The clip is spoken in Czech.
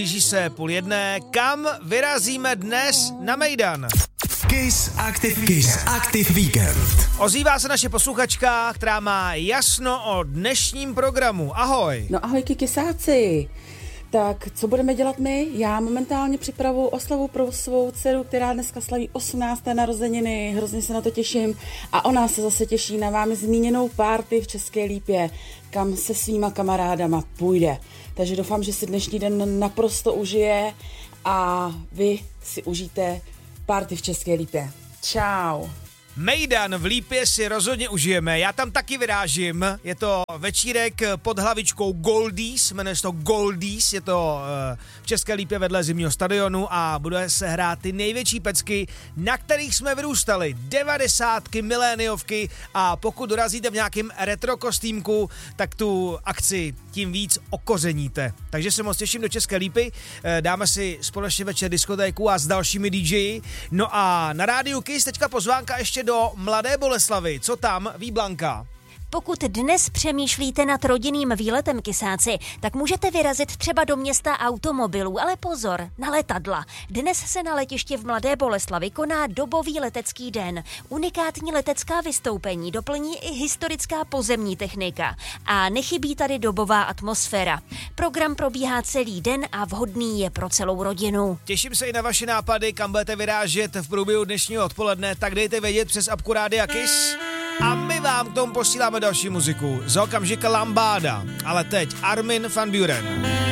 Blíží se 12:30. Kam vyrazíme dnes na Mejdan? Kiss Active Weekend. Ozývá se naše posluchačka, která má jasno o dnešním programu. Ahoj. No ahoj kisáci. Tak co budeme dělat my? Já momentálně připravuji oslavu pro svou dceru, která dneska slaví 18. narozeniny. Hrozně se na to těším. A ona se zase těší na vámi zmíněnou party v České Lípě, kam se svýma kamarádama půjde. Takže doufám, že si dnešní den naprosto užije a vy si užijte party v České Lípě. Čau. Mejdan v Lípě si rozhodně užijeme, já tam taky vyrážím, je to večírek pod hlavičkou Goldies, jmenuje se to Goldies, je to v České Lípě vedle zimního stadionu a bude se hrát ty největší pecky, na kterých jsme vyrůstali, 90, miléniovky a pokud dorazíte v nějakém retro kostýmku, tak tu akci tím víc okořeníte. Takže se moc těším do České Lípy, dáme si společně večer diskotéku a s dalšími DJi, no a na rádiu Kiss teďka pozvánka ještě do Mladé Boleslavi. Co tam, ví Blanka? Pokud dnes přemýšlíte nad rodinným výletem kisáci, tak můžete vyrazit třeba do města automobilů, ale pozor, na letadla. Dnes se na letišti v Mladé Boleslavi koná dobový letecký den. Unikátní letecká vystoupení doplní i historická pozemní technika. A nechybí tady dobová atmosféra. Program probíhá celý den a vhodný je pro celou rodinu. Těším se i na vaše nápady, kam budete vyrážet v průběhu dnešního odpoledne, tak dejte vědět přes apku Rádia Kiss. A my vám k tomu posíláme další muziku. Za okamžika Lambáda. Ale teď Armin van Buuren.